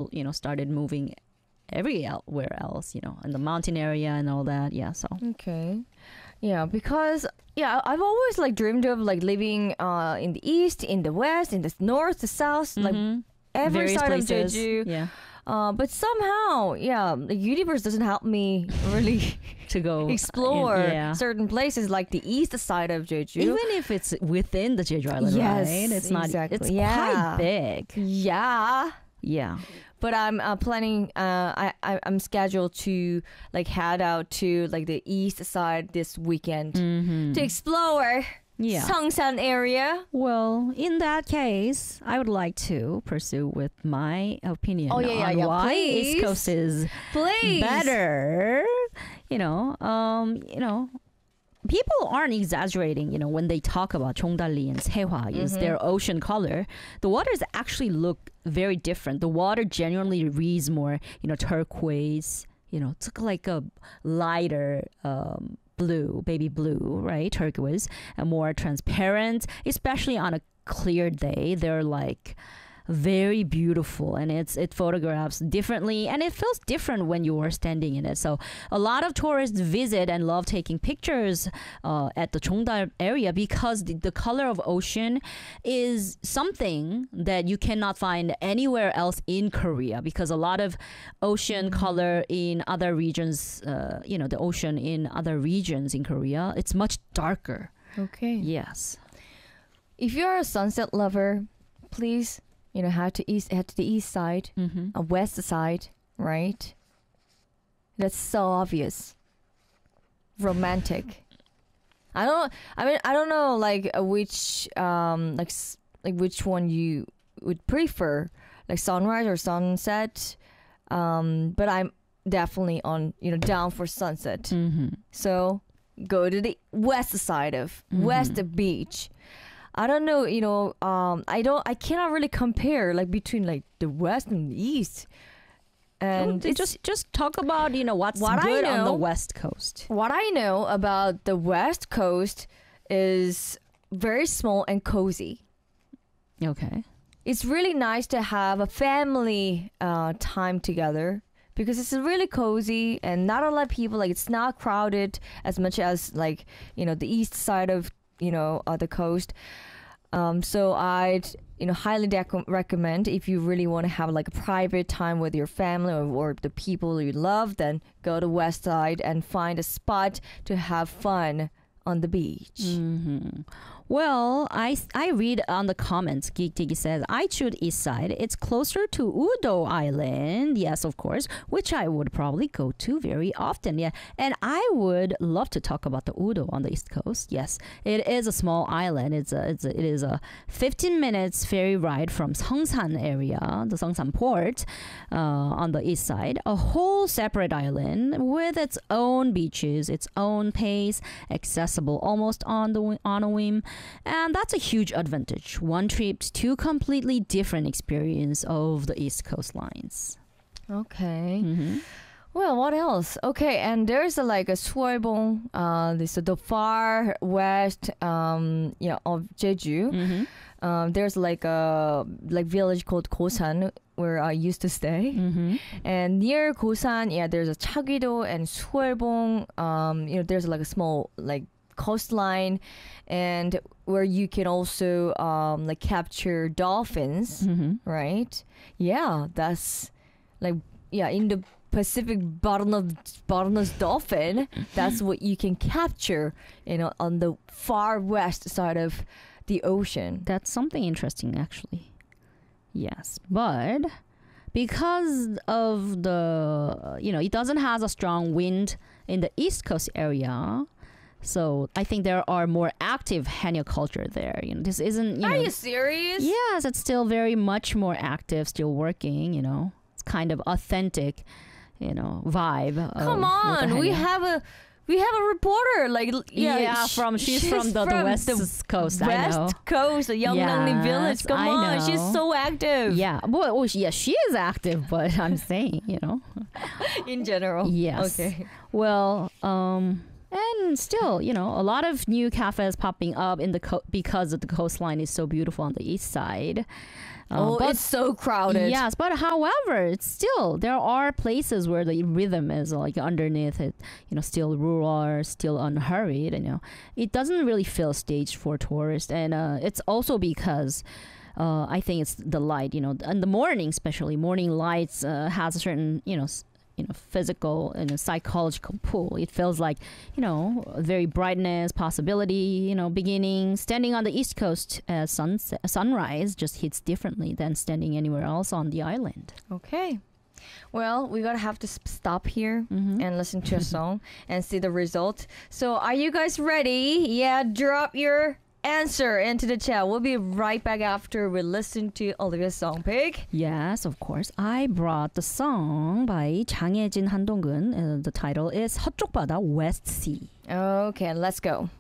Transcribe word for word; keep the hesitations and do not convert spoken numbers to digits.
you know, started moving everywhere else, you know, in the mountain area and all that. Yeah, so. Okay. Yeah, because yeah, I've always like dreamed of like living uh in the east, in the west, in the north, the south, Mhm. like every Various side places. of Jeju. Yeah, Uh, but somehow, yeah, the universe doesn't help me really to go explore in- yeah. certain places like the east side of Jeju. Even if it's within the Jeju Island, Yes, right? It's not. exactly. It's Yeah. quite big. Yeah. Yeah. But I'm uh, planning. Uh, I, I I'm scheduled to like head out to like the east side this weekend Mhm. to explore Yeah. Seongsan area. Well, in that case, I would like to pursue with my opinion Oh, yeah, yeah, on yeah, why please. East Coast is Please. better. You know, um, you know, people aren't exaggerating. You know, when they talk about Cheongdalli and Sehwa is Mhm. their ocean color, the waters actually look very different. The water genuinely reads more, you know, turquoise. You know, it's like a lighter. Um, blue, baby blue, right? Turquoise, and more transparent, especially on a clear day. They're like very beautiful, and it's it photographs differently, and it feels different when you are standing in it. So a lot of tourists visit and love taking pictures uh, at the Cheongdal area because the, the color of ocean is something that you cannot find anywhere else in Korea, because a lot of ocean color in other regions, uh, you know, the ocean in other regions in Korea, it's much darker. Okay. Yes. If you're a sunset lover, please, you know, head to east, head to the east side, Mm-hmm. uh, west side, right? That's so obvious. Romantic. I don't. I mean, I don't know, like uh, which, um, like s- like which one you would prefer, like sunrise or sunset. Um, but I'm definitely on, you know, down for sunset. Mm-hmm. So go to the west side of Mhm. West Beach. I don't know, you know, um, I don't, I cannot really compare like between like the west and the east. And And it's just just talk about, you know, what's What I good on the know- West Coast. what I know about the west coast is very small and cozy. Okay. It's really nice to have a family uh, time together because it's really cozy and not a lot of people. Like it's not crowded as much as like, you know, the east side of, you know, uh, the coast. Um, so I'd, you know, highly dec- recommend if you really want to have like a private time with your family or, or the people you love, then go to west side and find a spot to have fun on the beach. Mm-hmm. Well, I, I read on the comments, Geek Tiki says, I choose east side. It's closer to Udo Island. Yes, of course, which I would probably go to very often. Yeah. And I would love to talk about the Udo on the east coast. Yes, it is a small island. It's a, it's a, it is a fifteen minutes ferry ride from Seongsan area, the Seongsan port, uh, on the east side. A whole separate island with its own beaches, its own pace, accessible almost on the wi- on a whim. And that's a huge advantage. One trip, two completely different experience of the East Coast lines. Okay. Mm-hmm. Well, what else? Okay, and there's a, like a Suoibong, uh, this the far west, um, you know, of Jeju. Mm-hmm. Um, there's like a like village called Gosan where I used to stay, Mm-hmm. and near Gosan, yeah, there's a Chagido and Suoibong. Um, you know, there's like a small like coastline, and where you can also um like capture dolphins, Mm-hmm. right? Yeah, that's like yeah in the Pacific bottomless bottomless dolphin. That's what you can capture, you know, on the far west side of the ocean. That's something interesting, actually. Yes, but because of the, you know, it doesn't have a strong wind in the East Coast area. So I think there are more active Hanja culture there. You know, this isn't. You Are know, you serious? Yes, it's still very much more active, still working, you know. It's kind of authentic, you know, vibe. Come of- with the on, we Hanja. have a we have a reporter like yeah, Yeah, sh- from she's, from the, the west coast, I know. West Coast, the Yeongnam Yes, village. Come I on, she's know. so active. Yeah, well, well, yeah, she is active, but I'm saying, you know. In general. Yes. Okay. Well, um And still, you know, a lot of new cafes popping up in the co- because of the coastline is so beautiful on the east side. Uh, oh, but it's so crowded. yes, but however, it's still there are places where the rhythm is like underneath it, you know, still rural, still unhurried. You know, it doesn't really feel staged for tourists, and uh, it's also because. Uh, I think it's the light, you know, in the morning, especially morning lights uh, has a certain, you know, s- you know, physical and psychological pull. It feels like, you know, very brightness, possibility, you know, beginning. Standing on the East Coast at sunset, sunrise just hits differently than standing anywhere else on the island. Okay. Well, we're gonna have to s- stop here Mhm. and listen to a song and see the result. So, are you guys ready? Yeah, drop your answer into the chat. We'll be right back after we listen to Olivia's song pick. Yes, of course. I brought the song by 장혜진 한동근. Uh, the title is 헛쪽 바다 West Sea. Okay, let's go.